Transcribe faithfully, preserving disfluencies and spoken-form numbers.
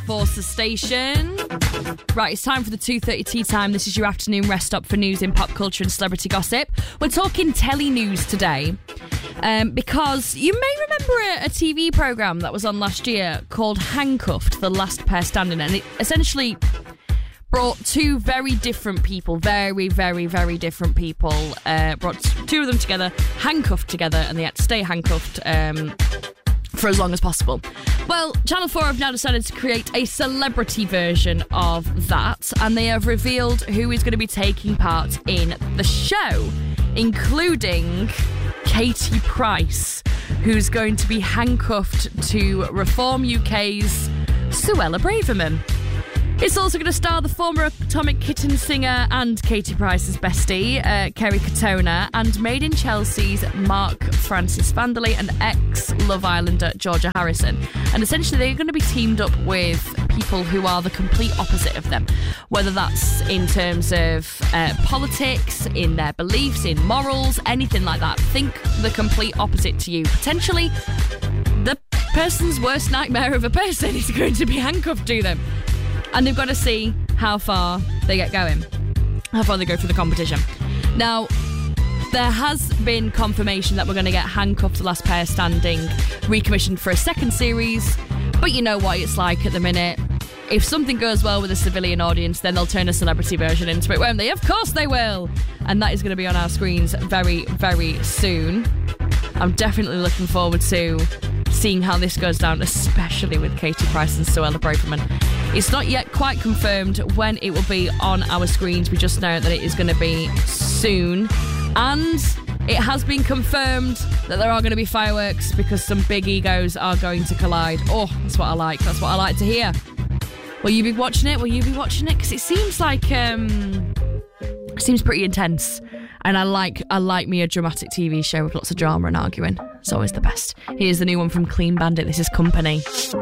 Forces Station. Right, it's time for the two thirty tea time. This is your afternoon rest stop for news in pop culture and celebrity gossip. We're talking telly news today um, because you may remember a, a T V programme that was on last year called Handcuffed, The Last Pair Standing, and it essentially brought two very different people, very, very, very different people, uh, brought two of them together, handcuffed together, and they had to stay handcuffed um, for as long as possible. Well, Channel four have now decided to create a celebrity version of that, and they have revealed who is going to be taking part in the show, including Katie Price, who's going to be handcuffed to Reform U K's Suella Braverman. It's also going to star the former Atomic Kitten singer and Katie Price's bestie, uh, Kerry Katona, and Made in Chelsea's Mark Francis Vanderlei and ex-Love Islander Georgia Harrison. And essentially they're going to be teamed up with people who are the complete opposite of them, whether that's in terms of uh, politics, in their beliefs, in morals, anything like that. Think the complete opposite to you. Potentially the person's worst nightmare of a person is going to be handcuffed to them. And they've got to see how far they get going, how far they go through the competition. Now, there has been confirmation that we're going to get Handcuffed, The Last Pair Standing recommissioned for a second series, but you know what it's like at the minute. If something goes well with a civilian audience, then they'll turn a celebrity version into it, won't they? Of course they will! And that is going to be on our screens very, very soon. I'm definitely looking forward to seeing how this goes down, especially with Katie Price and Suella Braverman. It's not yet quite confirmed when it will be on our screens. We just know that it is going to be soon. And it has been confirmed that there are going to be fireworks because some big egos are going to collide. Oh, that's what I like. That's what I like to hear. Will you be watching it? Will you be watching it? Because it seems like... Um, it seems pretty intense. And I like I like me a dramatic T V show with lots of drama and arguing. It's always the best. Here's the new one from Clean Bandit. This is Company.